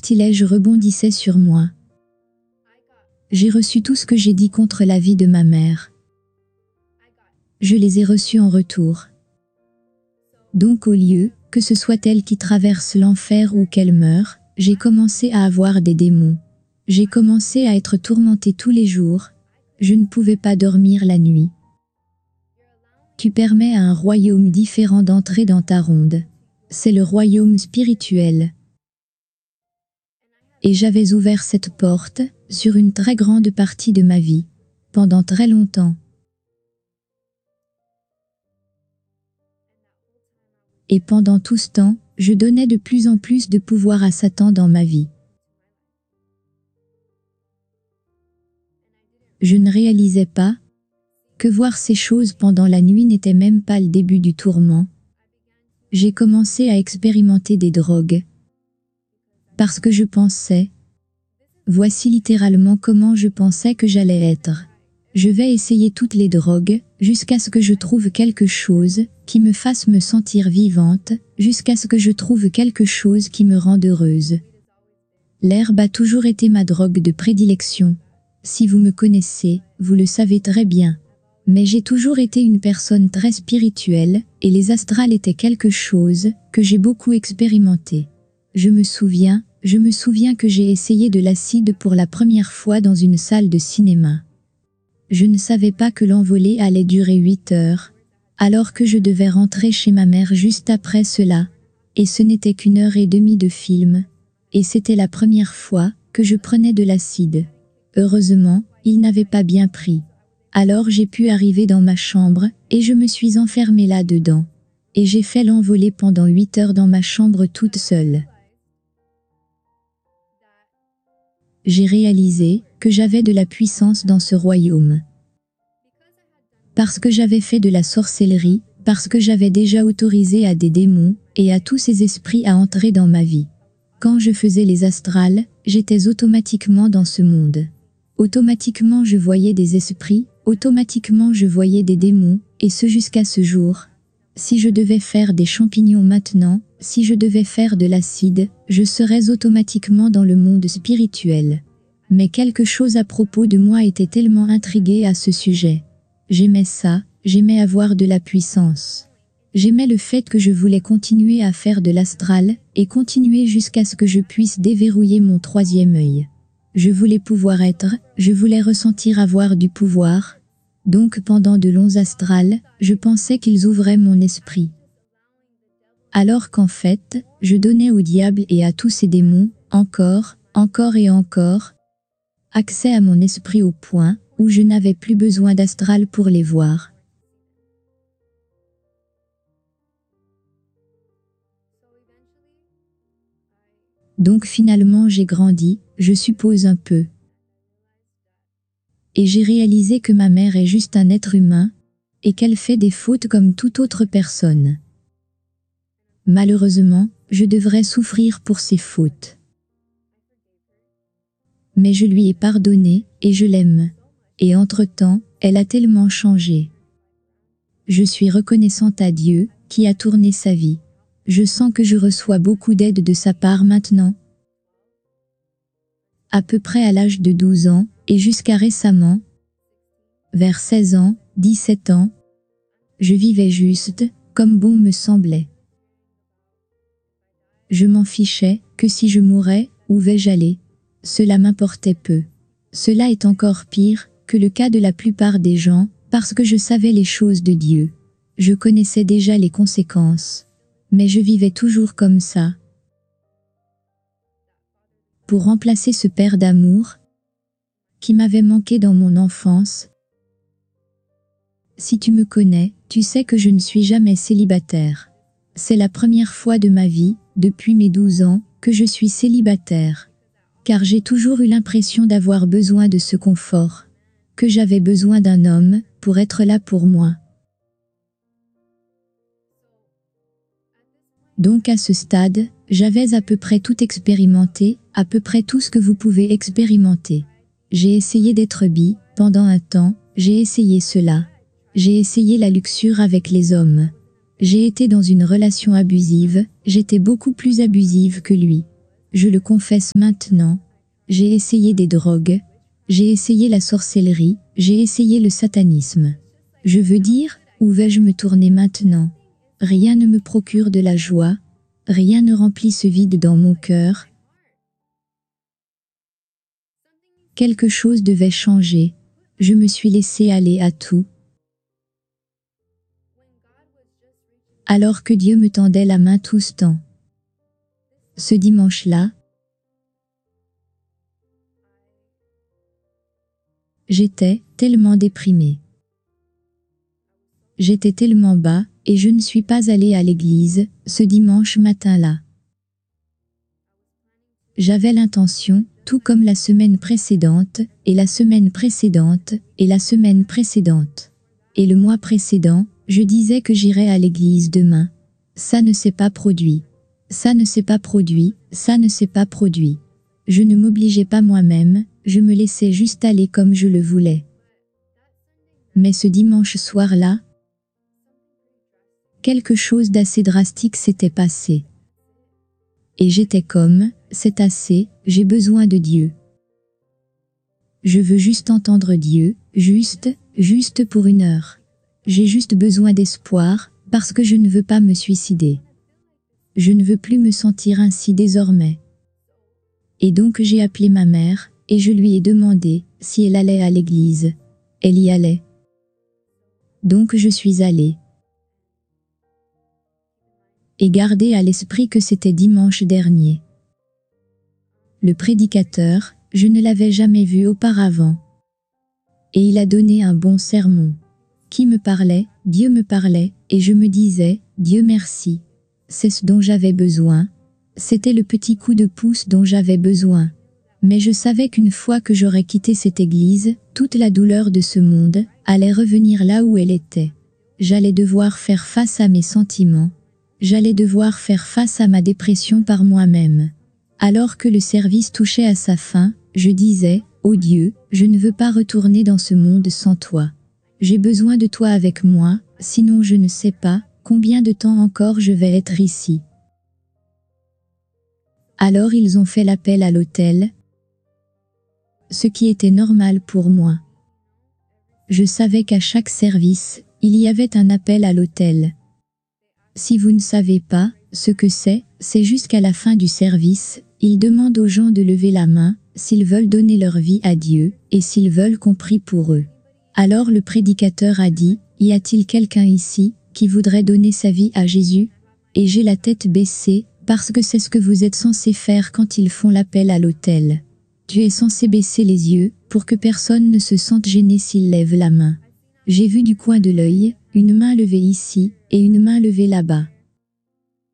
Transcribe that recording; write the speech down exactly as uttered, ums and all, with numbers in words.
sortilèges rebondissaient sur moi. J'ai reçu tout ce que j'ai dit contre la vie de ma mère. Je les ai reçus en retour. Donc au lieu que ce soit elle qui traverse l'enfer ou qu'elle meure, j'ai commencé à avoir des démons. J'ai commencé à être tourmentée tous les jours. Je ne pouvais pas dormir la nuit. Tu permets à un royaume différent d'entrer dans ta ronde. C'est le royaume spirituel. Et j'avais ouvert cette porte sur une très grande partie de ma vie, pendant très longtemps. Et pendant tout ce temps, je donnais de plus en plus de pouvoir à Satan dans ma vie. Je ne réalisais pas que voir ces choses pendant la nuit n'était même pas le début du tourment. J'ai commencé à expérimenter des drogues. Parce que je pensais, voici littéralement comment je pensais que j'allais être. Je vais essayer toutes les drogues, jusqu'à ce que je trouve quelque chose qui me fasse me sentir vivante, jusqu'à ce que je trouve quelque chose qui me rende heureuse. L'herbe a toujours été ma drogue de prédilection. Si vous me connaissez, vous le savez très bien. Mais j'ai toujours été une personne très spirituelle, et les astrales étaient quelque chose que j'ai beaucoup expérimenté. Je me souviens, je me souviens que j'ai essayé de l'acide pour la première fois dans une salle de cinéma. Je ne savais pas que l'envolée allait durer huit heures, alors que je devais rentrer chez ma mère juste après cela, et ce n'était qu'une heure et demie de film, et c'était la première fois que je prenais de l'acide. Heureusement, il n'avait pas bien pris. Alors j'ai pu arriver dans ma chambre, et je me suis enfermée là-dedans. Et j'ai fait l'envolée pendant huit heures dans ma chambre toute seule. J'ai réalisé que j'avais de la puissance dans ce royaume. Parce que j'avais fait de la sorcellerie, parce que j'avais déjà autorisé à des démons, et à tous ces esprits à entrer dans ma vie. Quand je faisais les astrales, j'étais automatiquement dans ce monde. Automatiquement je voyais des esprits, automatiquement je voyais des démons, et ce jusqu'à ce jour. Si je devais faire des champignons maintenant, si je devais faire de l'acide, je serais automatiquement dans le monde spirituel. Mais quelque chose à propos de moi était tellement intrigué à ce sujet. J'aimais ça, j'aimais avoir de la puissance. J'aimais le fait que je voulais continuer à faire de l'astral, et continuer jusqu'à ce que je puisse déverrouiller mon troisième œil. Je voulais pouvoir être, je voulais ressentir avoir du pouvoir. Donc pendant de longs astrales, je pensais qu'ils ouvraient mon esprit. Alors qu'en fait, je donnais au diable et à tous ces démons, encore, encore et encore, accès à mon esprit au point où je n'avais plus besoin d'astral pour les voir. Donc finalement j'ai grandi, je suppose un peu. Et j'ai réalisé que ma mère est juste un être humain, et qu'elle fait des fautes comme toute autre personne. Malheureusement, je devrais souffrir pour ses fautes. Mais je lui ai pardonné, et je l'aime. Et entre-temps, elle a tellement changé. Je suis reconnaissante à Dieu, qui a tourné sa vie. Je sens que je reçois beaucoup d'aide de sa part maintenant. À peu près à l'âge de douze ans, et jusqu'à récemment, vers seize ans, dix-sept ans, je vivais juste, comme bon me semblait. Je m'en fichais, que si je mourais, où vais-je aller? Cela m'importait peu. Cela est encore pire que le cas de la plupart des gens, parce que je savais les choses de Dieu. Je connaissais déjà les conséquences. Mais je vivais toujours comme ça. Pour remplacer ce père d'amour, qui m'avait manqué dans mon enfance. Si tu me connais, tu sais que je ne suis jamais célibataire. C'est la première fois de ma vie, depuis mes douze ans, que je suis célibataire. Car j'ai toujours eu l'impression d'avoir besoin de ce confort. Que j'avais besoin d'un homme, pour être là pour moi. Donc à ce stade, j'avais à peu près tout expérimenté, à peu près tout ce que vous pouvez expérimenter. J'ai essayé d'être bi, pendant un temps, j'ai essayé cela. J'ai essayé la luxure avec les hommes. J'ai été dans une relation abusive, j'étais beaucoup plus abusive que lui. Je le confesse maintenant. J'ai essayé des drogues. J'ai essayé la sorcellerie. J'ai essayé le satanisme. Je veux dire, où vais-je me tourner maintenant? Rien ne me procure de la joie. Rien ne remplit ce vide dans mon cœur. Quelque chose devait changer. Je me suis laissé aller à tout. Alors que Dieu me tendait la main tout ce temps. Ce dimanche-là, j'étais tellement déprimée. J'étais tellement bas, et je ne suis pas allée à l'église, ce dimanche matin-là. J'avais l'intention, tout comme la semaine précédente, et la semaine précédente, et la semaine précédente. Et le mois précédent, je disais que j'irais à l'église demain. Ça ne s'est pas produit. Ça ne s'est pas produit, ça ne s'est pas produit. Je ne m'obligeais pas moi-même, je me laissais juste aller comme je le voulais. Mais ce dimanche soir-là, quelque chose d'assez drastique s'était passé. Et j'étais comme, c'est assez, j'ai besoin de Dieu. Je veux juste entendre Dieu, juste, juste pour une heure. J'ai juste besoin d'espoir, parce que je ne veux pas me suicider. Je ne veux plus me sentir ainsi désormais. Et donc j'ai appelé ma mère, et je lui ai demandé si elle allait à l'église. Elle y allait. Donc je suis allée. Et gardez à l'esprit que c'était dimanche dernier. Le prédicateur, je ne l'avais jamais vu auparavant. Et il a donné un bon sermon. Qui me parlait, Dieu me parlait, et je me disais, Dieu merci. C'est ce dont j'avais besoin. C'était le petit coup de pouce dont j'avais besoin. Mais je savais qu'une fois que j'aurais quitté cette église, toute la douleur de ce monde allait revenir là où elle était. J'allais devoir faire face à mes sentiments. J'allais devoir faire face à ma dépression par moi-même. Alors que le service touchait à sa fin, je disais, ô Dieu, je ne veux pas retourner dans ce monde sans toi. J'ai besoin de toi avec moi, sinon je ne sais pas combien de temps encore je vais être ici. Alors ils ont fait l'appel à l'autel, ce qui était normal pour moi. Je savais qu'à chaque service, il y avait un appel à l'autel. Si vous ne savez pas ce que c'est, c'est jusqu'à la fin du service, ils demandent aux gens de lever la main, s'ils veulent donner leur vie à Dieu, et s'ils veulent qu'on prie pour eux. Alors le prédicateur a dit, y a-t-il quelqu'un ici, qui voudrait donner sa vie à Jésus? Et j'ai la tête baissée, parce que c'est ce que vous êtes censé faire quand ils font l'appel à l'autel. Tu es censé baisser les yeux, pour que personne ne se sente gêné s'il lève la main. J'ai vu du coin de l'œil, une main levée ici, et une main levée là-bas.